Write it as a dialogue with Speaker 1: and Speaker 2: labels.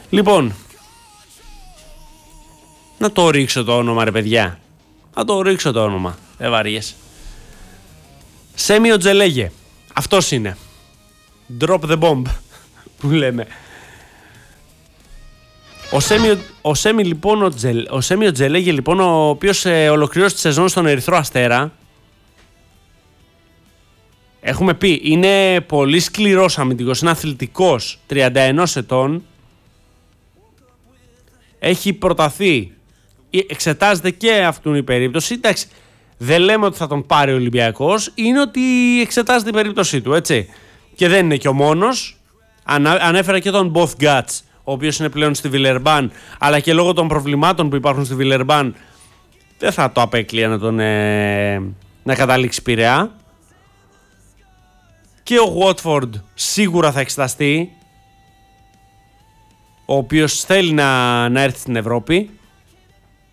Speaker 1: Λοιπόν, να το ρίξω το όνομα, ρε παιδιά. Να το ρίξω το όνομα. Δεν βαριέσαι. Σέμιο Τζελέγε. Αυτός είναι. Drop the bomb που λέμε. Ο Σέμιο Τζελέγε λοιπόν, ο οποίος ολοκλήρωσε τη σεζόν στον Ερυθρό Αστέρα. Έχουμε πει, είναι πολύ σκληρός αμυντικός, είναι αθλητικός, 31 ετών. Έχει προταθεί, εξετάζεται και αυτήν η περίπτωση. Εντάξει, δεν λέμε ότι θα τον πάρει ο Ολυμπιακός, είναι ότι εξετάζεται η περίπτωσή του, έτσι. Και δεν είναι και ο μόνος. Ανέφερα και τον Both Guts, ο οποίος είναι πλέον στη Βιλερμπάν, αλλά και λόγω των προβλημάτων που υπάρχουν στη Βιλερμπάν δεν θα το απέκλεια να καταλήξει Πειραιά. Και ο Watford σίγουρα θα εξεταστεί, ο οποίος θέλει να έρθει στην Ευρώπη.